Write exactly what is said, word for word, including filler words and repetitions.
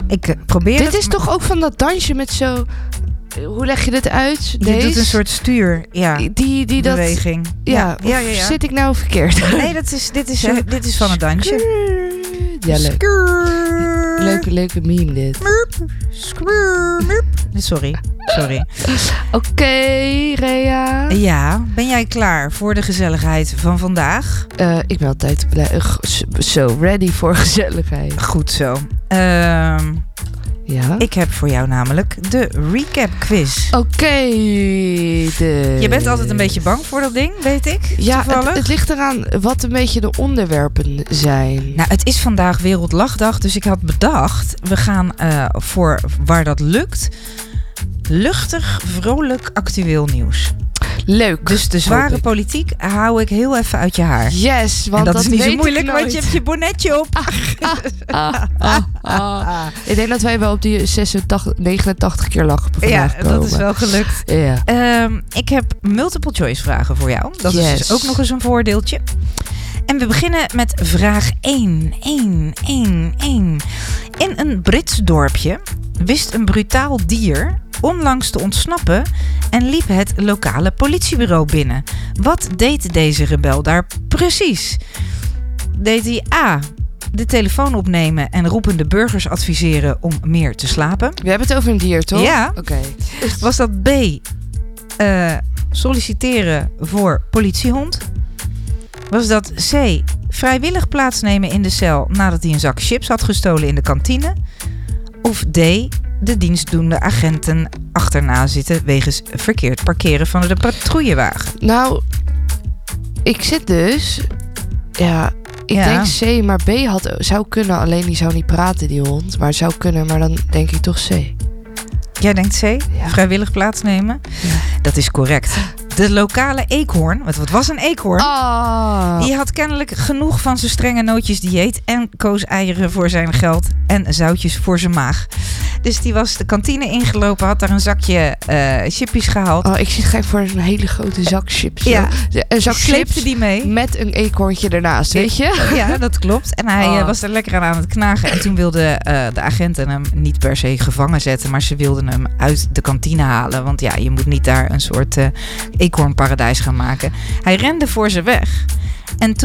Ik uh, probeer Dit het. is toch ook van dat dansje met zo... Hoe leg je dit uit? Je Deze? doet een soort stuur, ja. Die, die dat... beweging. Ja, ja, ja, ja. zit ik nou verkeerd? Nee, dat is, dit, is, uh, dit is van het dansje. Ja, leuk. Leuke, leuke meme dit. Sorry, sorry. Oké, okay, Rea. Ja, ben jij klaar voor de gezelligheid van vandaag? Uh, ik ben altijd blij, uh, zo ready voor gezelligheid. Goed zo. Uh, ja? Ik heb voor jou namelijk de recap quiz. Oké. Okay, de... Je bent altijd een beetje bang voor dat ding, weet ik. Ja, het, het ligt eraan wat een beetje de onderwerpen zijn. Nou, het is vandaag Wereldlachdag, dus ik had bedacht... we gaan uh, voor waar dat lukt... luchtig, vrolijk, actueel nieuws. Leuk. Dus de zware politiek hou ik heel even uit je haar. Yes, want en dat, dat is niet weet zo moeilijk, ik want je hebt je bonnetje op. Ah, ah, ah, ah. Ik denk dat wij wel op die zesentachtig, negenentachtig keer lachen Ja, komen. dat is wel gelukt. Ja. Um, ik heb multiple choice vragen voor jou. Dat yes. is dus ook nog eens een voordeeltje. En we beginnen met vraag één. één, één, één. In een Brits dorpje wist een brutaal dier onlangs te ontsnappen en liep het lokale politiebureau binnen. Wat deed deze rebel daar precies? Deed hij A, de telefoon opnemen en roepende burgers adviseren om meer te slapen? We hebben het over een dier, toch? Ja. Oké. Okay. Was dat B, uh, solliciteren voor politiehond? Was dat C, vrijwillig plaatsnemen in de cel nadat hij een zak chips had gestolen in de kantine? Of D, de dienstdoende agenten achterna zitten wegens verkeerd parkeren van de patrouillewagen? Nou, ik zit dus... Ja, ik ja. denk C, maar B had, zou kunnen. Alleen die zou niet praten, die hond. Maar het zou kunnen, maar dan denk ik toch C. Jij denkt C? Ja. Vrijwillig plaatsnemen? Ja. Dat is correct. De lokale eekhoorn, want wat was een eekhoorn? Oh. Die had kennelijk genoeg van zijn strenge nootjesdieet en koos eieren voor zijn geld en zoutjes voor zijn maag. Dus die was de kantine ingelopen, had daar een zakje uh, chippies gehaald. Oh, ik zit gek voor een hele grote zak chips. Ja, een zak sleepte chips die mee met een eekhoorntje ernaast, weet je? Ja, dat klopt. En hij oh. uh, was er lekker aan aan het knagen. En toen wilden uh, de agenten hem niet per se gevangen zetten, maar ze wilden hem uit de kantine halen. Want ja, je moet niet daar een soort uh, eekhoornparadijs gaan maken. Hij rende voor ze weg.